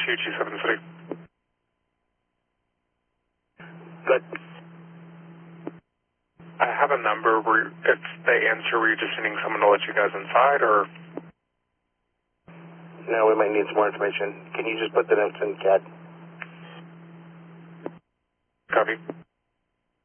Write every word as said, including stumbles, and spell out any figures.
two G seven City. Good. I have a number where if they answer, were you just needing someone to let you guys inside, or? No, we might need some more information. Can you just put the notes in, C A D? Copy.